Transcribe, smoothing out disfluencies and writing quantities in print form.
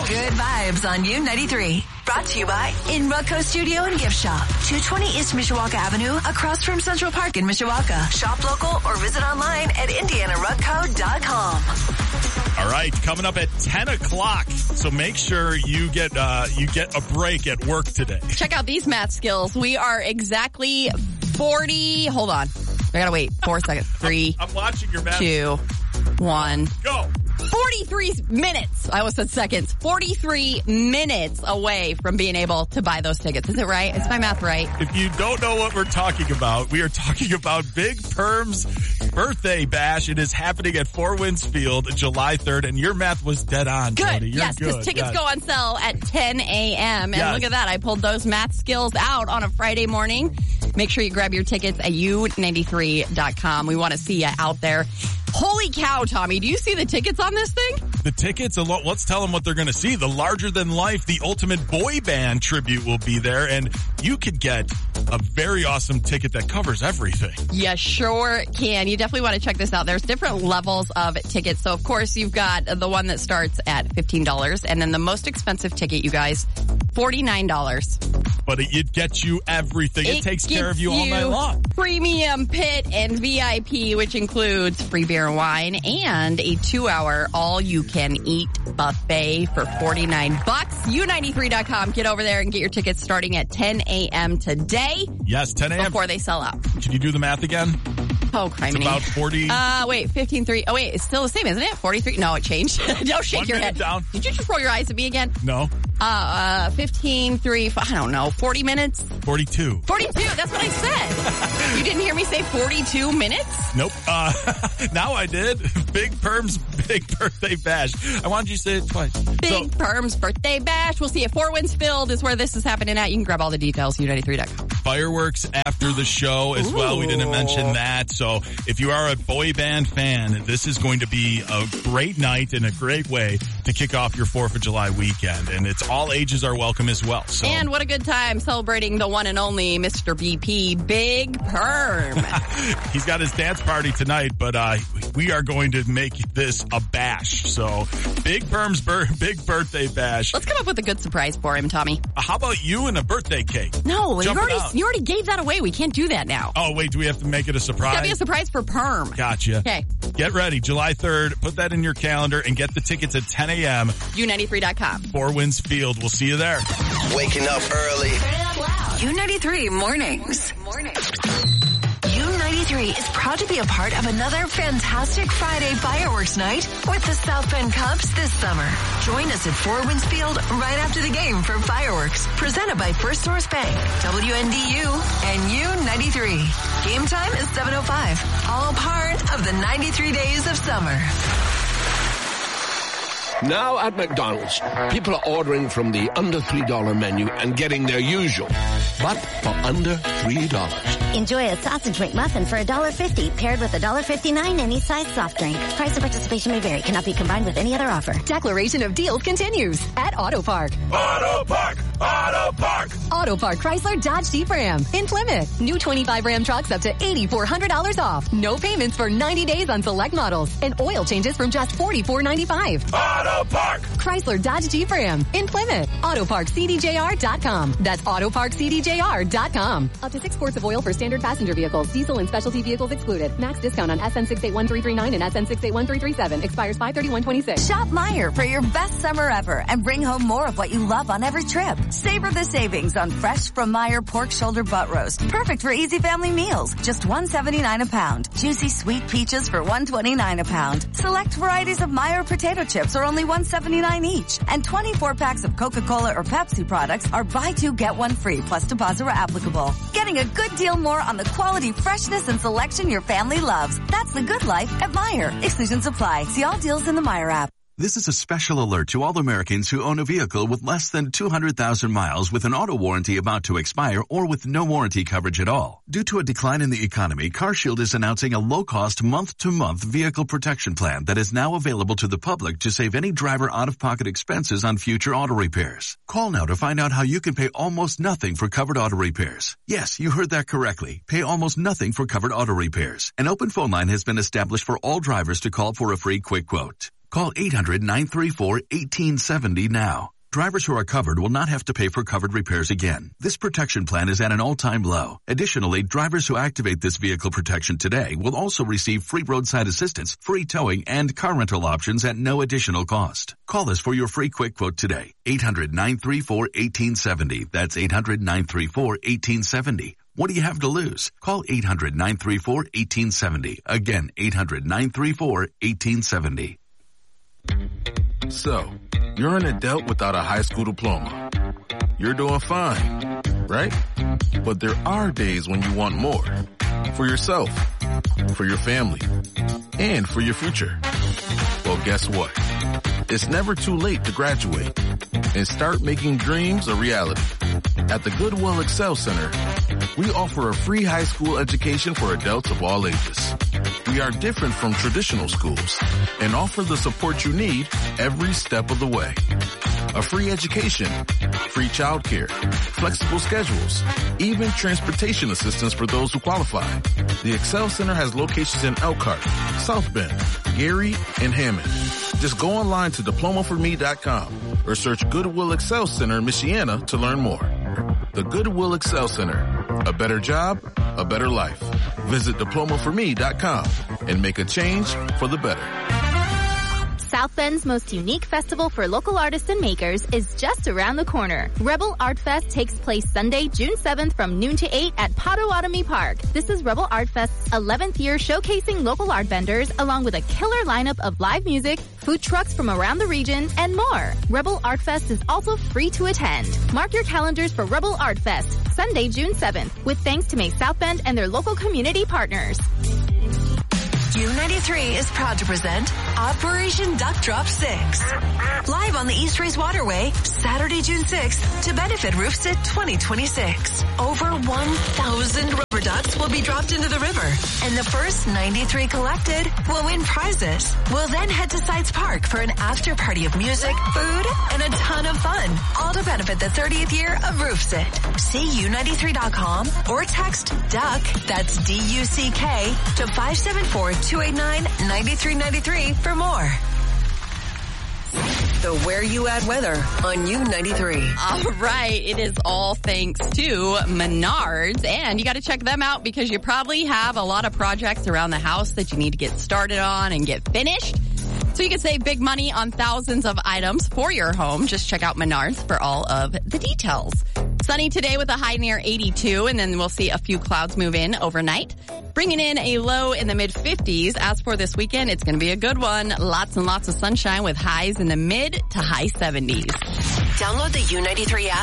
Good vibes on U93. Brought to you by Inrucco Studio and Gift Shop. 220 East Mishawaka Avenue, across from Central Park in Mishawaka. Shop local or visit online at IndianaRucco.com. All right, coming up at 10 o'clock. So make sure you get a break at work today. Check out these math skills. We are exactly 40. Hold on. I gotta wait 4 seconds. 3. I'm watching your math. 2, 1. Go. 43 minutes. I almost said seconds. 43 minutes away from being able to buy those tickets. Is it right? Is my math right? If you don't know what we're talking about, we are talking about Big Perm's birthday bash. It is happening at Four Winds Field July 3rd, and your math was dead on, Good. Jody. You're yes, because tickets go on sale at 10 a.m. And look at that. I pulled those math skills out on a Friday morning. Make sure you grab your tickets at U93.com. We want to see you out there. Holy cow, Tommy. Do you see the tickets on this thing? The tickets, let's tell them what they're going to see. The larger-than-life, the ultimate boy band tribute will be there, and you could get a very awesome ticket that covers everything. You sure can. You definitely want to check this out. There's different levels of tickets. So, of course, you've got the one that starts at $15, and then the most expensive ticket, you guys, $49. But it gets you everything. It takes care of you all night long. Premium pit and VIP, which includes free beer and wine and a 2-hour all-you-can-eat buffet for $49. U93.com. Get over there and get your tickets starting at 10 a.m. today. Yes, 10 a.m. Before they sell out. Can you do the math again? Oh, criminy. It's about 40. Wait, 15.3. Oh, wait, it's still the same, isn't it? 43. No, it changed. Don't shake your head. Down. Did you just roll your eyes at me again? No. 15.3. I don't know. 40 minutes? 42. 42. That's what I said. You didn't hear me say 42 minutes? Nope. Now I did. Big Perm's big birthday bash. I wanted you to say it twice. Big Perm's birthday bash. We'll see you. Four Winds Field is where this is happening at. You can grab all the details, U93.com. Fireworks after the show as well. We didn't mention that. So if you are a boy band fan, this is going to be a great night and a great way to kick off your 4th of July weekend. And it's all ages are welcome as well. So. And what a good time celebrating the one and only Mr. BP, Big Perm. He's got his dance party tonight, but we are going to make this a bash. So Big Perm's big birthday bash. Let's come up with a good surprise for him, Tommy. How about you and a birthday cake? No, you already gave that away. We can't do that now. Oh, wait, do we have to make it a surprise? It's got to be a surprise for Perm. Gotcha. Okay. Get ready. July 3rd. Put that in your calendar and get the tickets at 10 a.m. U93.com. Four Winds Field. We'll see you there. Waking up early. U93 Mornings. U93 is proud to be a part of another fantastic Friday fireworks night with the South Bend Cubs this summer. Join us at Four Winds Field right after the game for fireworks. Presented by First Source Bank, WNDU, and U93. Game time is 7:05. All part of the 93 days of summer. Now at McDonald's, people are ordering from the under $3 menu and getting their usual, but for under $3. Enjoy a sausage McMuffin for $1.50, paired with $1.59 any size soft drink. Price and participation may vary. Cannot be combined with any other offer. Declaration of deals continues at Auto Park. Auto Park! Auto Park! Auto Park Chrysler Dodge Jeep Ram in Plymouth. New 25 Ram trucks up to $8,400 off. No payments for 90 days on select models. And oil changes from just $44.95. Auto Park! Chrysler Dodge Jeep Ram in Plymouth. AutoParkCDJR.com. That's AutoParkCDJR.com. Up to 6 quarts of oil for standard passenger vehicles. Diesel and specialty vehicles excluded. Max discount on SN 681-339 and SN 681-337. Expires 5/31/26. Shop Meijer for your best summer ever and bring home more of what you love on every trip. Savor the savings on fresh from Meijer pork shoulder butt roast. Perfect for easy family meals. Just $1.79 a pound. Juicy sweet peaches for $1.29 a pound. Select varieties of Meijer potato chips are only $1.79 each. And 24 packs of Coca-Cola or Pepsi products are buy two, get one free, plus deposit where applicable. Getting a good deal more on the quality, freshness, and selection your family loves. That's the good life at Meijer. Exclusions apply. See all deals in the Meijer app. This is a special alert to all Americans who own a vehicle with less than 200,000 miles with an auto warranty about to expire or with no warranty coverage at all. Due to a decline in the economy, CarShield is announcing a low-cost month-to-month vehicle protection plan that is now available to the public to save any driver out-of-pocket expenses on future auto repairs. Call now to find out how you can pay almost nothing for covered auto repairs. Yes, you heard that correctly. Pay almost nothing for covered auto repairs. An open phone line has been established for all drivers to call for a free quick quote. Call 800-934-1870 now. Drivers who are covered will not have to pay for covered repairs again. This protection plan is at an all-time low. Additionally, drivers who activate this vehicle protection today will also receive free roadside assistance, free towing, and car rental options at no additional cost. Call us for your free quick quote today. 800-934-1870. That's 800-934-1870. What do you have to lose? Call 800-934-1870. Again, 800-934-1870. So, you're an adult without a high school diploma. You're doing fine, right? But there are days when you want more. For yourself, for your family, and for your future. Well, guess what? It's never too late to graduate and start making dreams a reality. At the Goodwill Excel Center, we offer a free high school education for adults of all ages. We are different from traditional schools and offer the support you need every step of the way. A free education, free childcare, flexible schedules, even transportation assistance for those who qualify. The Excel Center has locations in Elkhart, South Bend, Gary, and Hammond. Just go online to diplomaforme.com or search Goodwill Excel Center, Michiana to learn more. The Goodwill Excel Center. A better job, a better life. Visit diplomaforme.com and make a change for the better. South Bend's most unique festival for local artists and makers is just around the corner. Rebel Art Fest takes place Sunday, June 7th from noon to 8 at Potawatomi Park. This is Rebel Art Fest's 11th year showcasing local art vendors along with a killer lineup of live music, food trucks from around the region, and more. Rebel Art Fest is also free to attend. Mark your calendars for Rebel Art Fest, Sunday, June 7th, with thanks to Make South Bend and their local community partners. U93 is proud to present Operation Duck Drop 6. Live on the East Race Waterway, Saturday, June 6th, to benefit RoofSit 2026. Over 1,000 rubber ducks will be dropped into the river, and the first 93 collected will win prizes. We'll then head to Sites Park for an after party of music, food, and a ton of fun, all to benefit the 30th year of RoofSit. See U93.com or text DUCK, that's D-U-C-K, to 574-289-9393 for more. The Where You At weather on U93. All right. It is all thanks to Menards. And you got to check them out because you probably have a lot of projects around the house that you need to get started on and get finished. So you can save big money on thousands of items for your home. Just check out Menards for all of the details. Sunny today with a high near 82, and then we'll see a few clouds move in overnight, bringing in a low in the mid-50s. As for this weekend, it's going to be a good one. Lots and lots of sunshine with highs in the mid to high 70s. Download the U93 app